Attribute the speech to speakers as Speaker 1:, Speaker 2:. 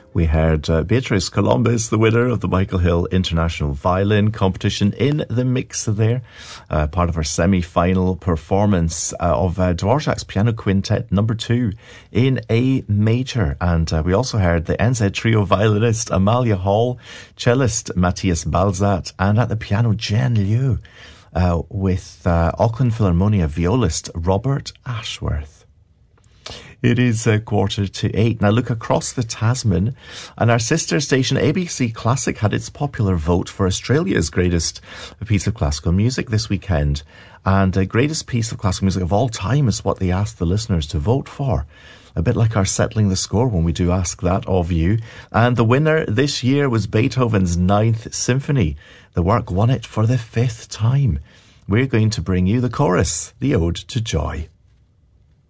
Speaker 1: We heard Beatrice Columbus, the winner of the Michael Hill International Violin Competition, in the mix there. Part of our semi-final performance of Dvorak's Piano Quintet number 2 in A major. And we also heard the NZ Trio violinist Amalia Hall, cellist Matthias Balzat, and at the piano Jen Liu, with Auckland Philharmonia violist Robert Ashworth. It is 7:45. Now look across the Tasman, and our sister station ABC Classic had its popular vote for Australia's greatest piece of classical music this weekend. And the greatest piece of classical music of all time is what they asked the listeners to vote for. A bit like our settling the score when we do ask that of you. And the winner this year was Beethoven's Ninth Symphony. The work won it for the 5th time. We're going to bring you the chorus, the Ode to Joy.